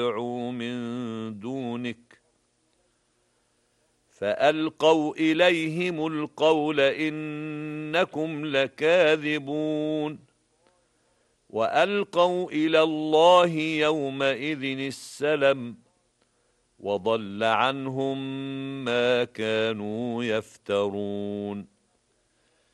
يدعو من دونك فألقوا إليهم القول إنكم لكاذبون وألقوا إلى الله يومئذ السلم وضل عنهم ما كانوا يفترون